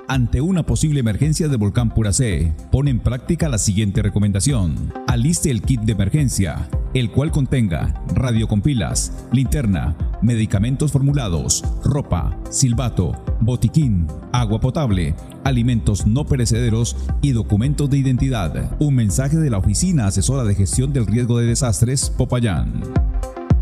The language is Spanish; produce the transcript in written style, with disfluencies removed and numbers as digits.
Ante una posible emergencia del volcán Puracé, pone en práctica la siguiente recomendación. Aliste el kit de emergencia, el cual contenga radio con pilas, linterna, medicamentos formulados, ropa, silbato, botiquín, agua potable, alimentos no perecederos y documentos de identidad. Un mensaje de la Oficina Asesora de Gestión del Riesgo de Desastres, Popayán.